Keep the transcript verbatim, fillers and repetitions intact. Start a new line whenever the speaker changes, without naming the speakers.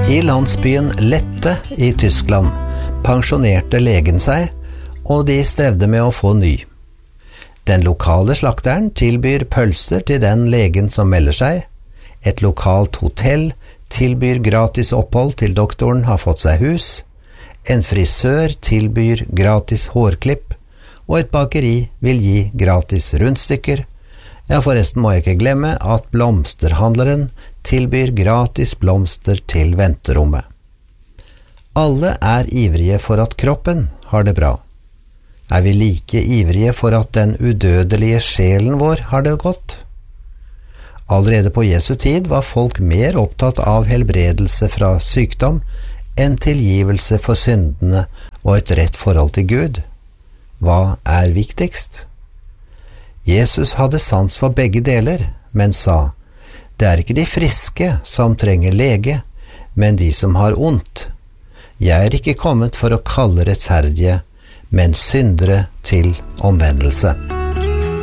I landsbyen Lette i Tyskland pensjonerte legen seg, og de strevde med å få ny. Den lokale slakteren tilbyr pølser til den legen som melder seg. Et lokalt hotell tilbyr gratis opphold til doktoren har fått seg hus. En frisør tilbyr gratis hårklipp, og et bakeri vil gi gratis rundstykker. Ja, forresten må jeg ikke glemme at blomsterhandleren tilbyr gratis blomster til venterommet. Alle er ivrige for at kroppen har det bra. Er vi like ivrige for at den udødelige sjelen vår har det godt? Allerede på Jesu tid var folk mer opptatt av helbredelse fra sykdom enn tilgivelse for syndene og et rett forhold til Gud. Hva er viktigst? Jesus hadde sans for begge deler, men sa, «Det er ikke de friske som trenger lege, men de som har ondt. Jeg er ikke kommet for å kalle rettferdige, men syndere til omvendelse.»